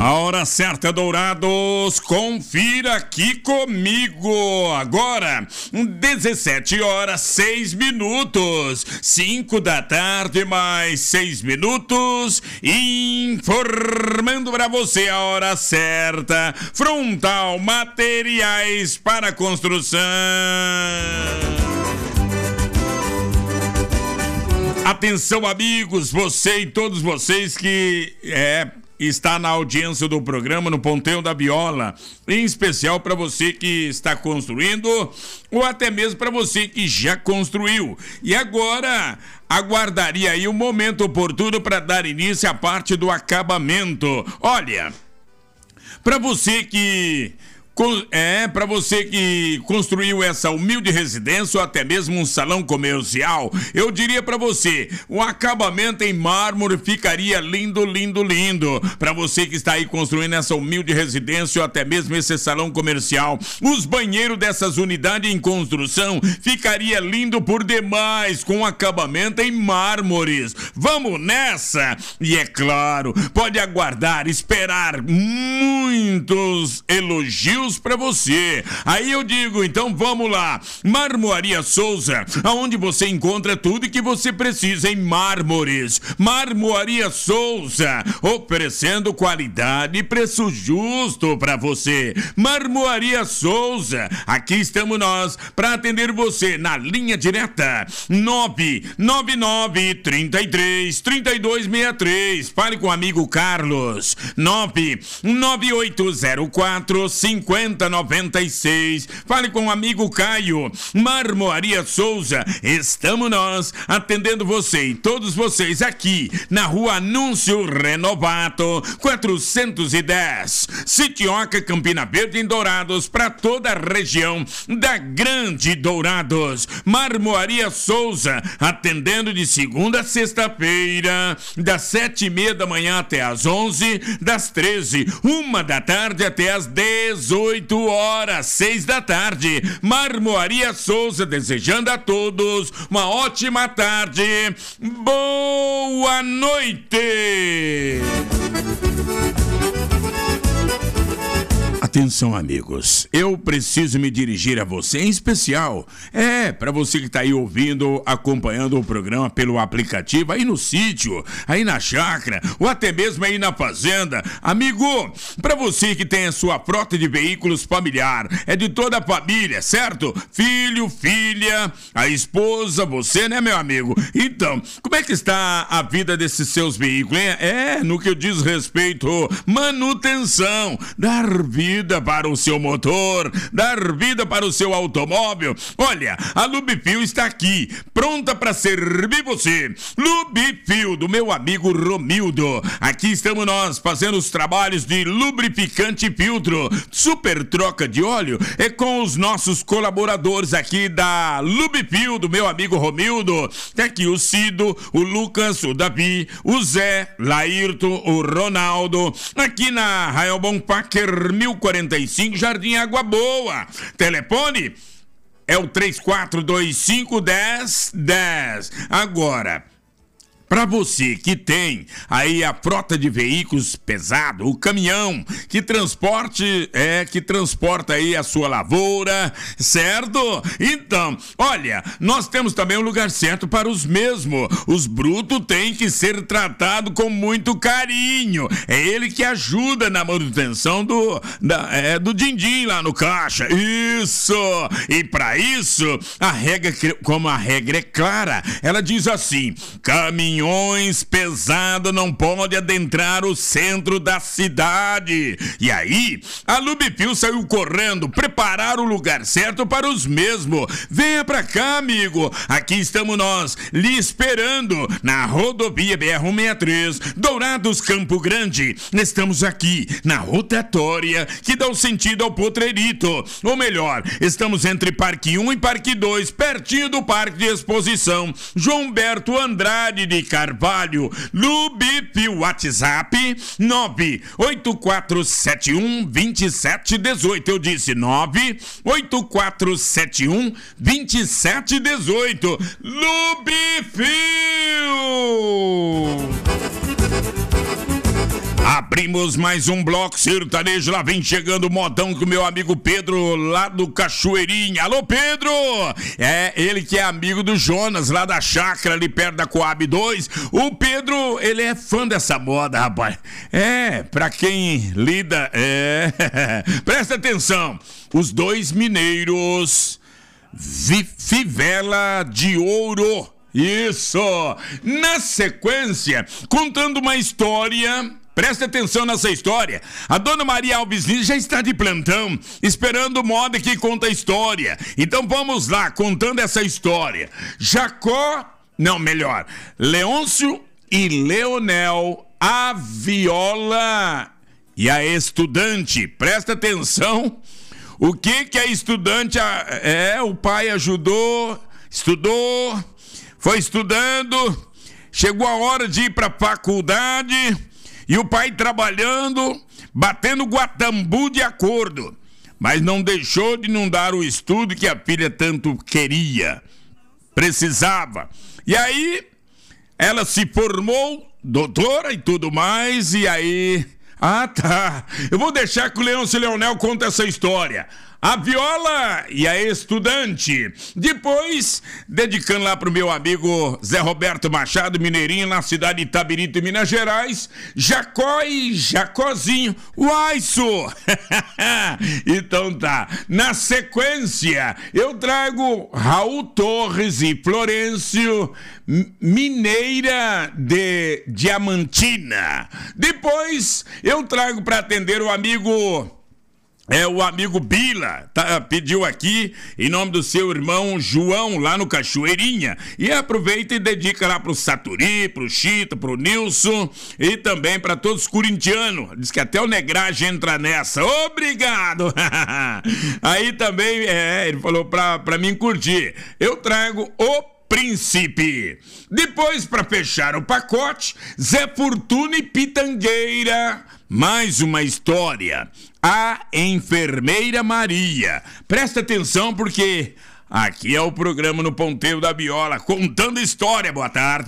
A hora certa, Dourados, confira aqui comigo. Agora, 17 horas 6 minutos, 5 da tarde mais 6 minutos, informando para você a hora certa. Frontal Materiais para Construção. Atenção, amigos, você e todos vocês que está na audiência do programa no Ponteiro da Viola, em especial para você que está construindo ou até mesmo para você que já construiu. E agora aguardaria aí um momento oportuno para dar início à parte do acabamento. Olha, para você que construiu essa humilde residência ou até mesmo um salão comercial, eu diria para você, o acabamento em mármore ficaria lindo, lindo, lindo. Para você que está aí construindo essa humilde residência ou até mesmo esse salão comercial, os banheiros dessas unidades em construção ficaria lindo por demais com acabamento em mármores. Vamos nessa! E é claro, pode aguardar, esperar muitos elogios para você. Aí eu digo, então vamos lá. Marmoaria Souza, aonde você encontra tudo que você precisa em mármores. Marmoaria Souza, oferecendo qualidade e preço justo para você. Marmoaria Souza, aqui estamos nós para atender você na linha direta 999-33-3263. Fale com o amigo Carlos. 99804-5096. Fale com o amigo Caio. Marmoaria Souza, estamos nós atendendo você e todos vocês aqui na rua Anúncio Renovato 410, Sitioca, Campina Verde, em Dourados, para toda a região da Grande Dourados. Marmoaria Souza, atendendo de segunda a sexta-feira, das 7:30 da manhã até as 11, das 13, 1 da tarde até as 18 horas, 6 da tarde. Marmoaria Souza, desejando a todos uma ótima tarde. Boa noite! Atenção, amigos, eu preciso me dirigir a você em especial. Para você que está aí ouvindo, acompanhando o programa pelo aplicativo, aí no sítio, aí na chácara, ou até mesmo aí na fazenda. Amigo, para você que tem a sua frota de veículos familiar, é de toda a família, certo? Filho, filha, a esposa, você, né, meu amigo? Então, como é que está a vida desses seus veículos, hein? No que diz respeito manutenção, dar vida para o seu motor, dar vida para o seu automóvel. Olha, a Lubifil está aqui, pronta para servir você. Lubifil, do meu amigo Romildo. Aqui estamos nós fazendo os trabalhos de lubrificante e filtro. Super troca de óleo é com os nossos colaboradores aqui da Lubifil, do meu amigo Romildo. Tem aqui o Cido, o Lucas, o Davi, o Zé, Laírto, o Ronaldo. Aqui na Rael Bonpacker 1045, Jardim Água Boa. Telefone é o 3425-1010. Agora, para você que tem aí a frota de veículos pesado, o caminhão que transporta aí a sua lavoura, certo? Então, olha, nós temos também um lugar certo para os mesmos. Os brutos têm que ser tratados com muito carinho. É ele que ajuda na manutenção do din-din lá no caixa. Isso! E para isso, a regra é clara, ela diz assim: caminhões pesados não pode adentrar o centro da cidade. E aí, a Lubifil saiu correndo preparar o lugar certo para os mesmos. Venha pra cá, amigo. Aqui estamos nós, lhe esperando na rodovia BR-163, Dourados, Campo Grande. Estamos aqui na rotatória que dá o sentido ao Potreirito. Ou melhor, estamos entre Parque 1 e Parque 2, pertinho do Parque de Exposição João Berto Andrade de Carvalho. Lubifil, WhatsApp 98471-2718. Eu disse 98471-2718. Lubifil! Abrimos mais um bloco sertanejo, lá vem chegando o modão com o meu amigo Pedro, lá do Cachoeirinha. Alô, Pedro! É, ele que é amigo do Jonas, lá da chácara, ali perto da Coab 2. O Pedro, ele é fã dessa moda, rapaz. É, pra quem lida, presta atenção. Os dois mineiros, fivela de ouro. Isso! Na sequência, contando uma história. Presta atenção nessa história. A dona Maria Alves Lins já está de plantão, esperando o moda que conta a história. Então vamos lá, contando essa história. Leôncio e Leonel, a Viola e a estudante. Presta atenção. O que a estudante... o pai ajudou, estudou, foi estudando, chegou a hora de ir para a faculdade... E o pai trabalhando, batendo guatambu de acordo. Mas não deixou de não dar o estudo que a filha tanto queria, precisava. E aí, ela se formou, doutora e tudo mais, e aí... Ah, tá. Eu vou deixar que o Leôncio e Leonel conta essa história. A Viola e a estudante. Depois, dedicando lá pro meu amigo Zé Roberto Machado, mineirinho, na cidade de Itabirito, Minas Gerais, Jacó e Jacozinho. Uai, sô! Então tá. Na sequência, eu trago Raul Torres e Florencio, Mineira de Diamantina. Depois, eu trago para atender o amigo Bila, pediu aqui em nome do seu irmão João, lá no Cachoeirinha. E aproveita e dedica lá pro Saturi, pro Chito, pro Nilson e também para todos os corintianos. Diz que até o Negragem entra nessa. Obrigado! Aí também, ele falou pra mim curtir. Eu trago o Príncipe. Depois, para fechar o pacote, Zé Fortuna e Pitangueira. Mais uma história. A Enfermeira Maria. Presta atenção porque aqui é o programa no Ponteiro da Viola, contando história. Boa tarde.